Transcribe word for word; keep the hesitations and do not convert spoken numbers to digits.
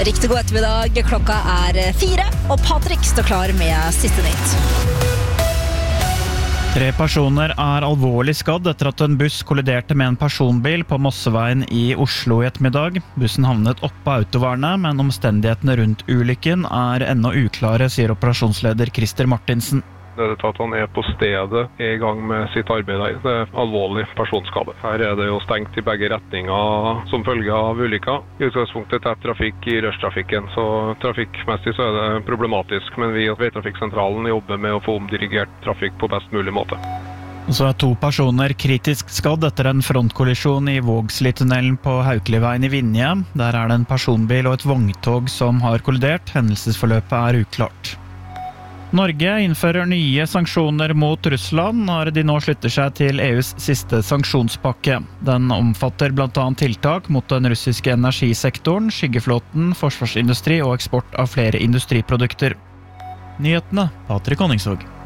Riktig god ettermiddag, klokka er fire, og Patrick står klar med siste nytt. Tre personer er alvorlig skadd etter at en buss kolliderte med en personbil på Mosseveien i Oslo i ettermiddag. Bussen havnet oppe autovernet, men omstendighetene rundt ulykken er ennå uklare, sier operasjonsleder Christer Martinsen. Det er at han er på stedet, er i gang med sitt arbeid der. Det er alvorlig personskade. Her er det jo stengt i begge retninger som følge av ulykka. I utgangspunktet tett trafikk i rushtrafikken, så trafikkmessig så er det problematisk. Men vi i Veitrafikksentralen jobber med å få omdirigert trafikk på best mulig måte. Og så er to personer kritisk skadd etter en frontkollisjon i Vågslitunnelen på Haukeliveien i Vinje. Der er det en personbil og et vogntog som har kollidert. Hendelsesforløpet er uklart. Norge innfører nye sanksjoner mot Russland når de nå slutter seg til E U's siste sanksjonspakke. Den omfatter blant annet tiltak mot den russiske energisektoren, skyggeflåten, forsvarsindustri og eksport av flere industriprodukter. Nyhetene, Patrick Honningsvåg.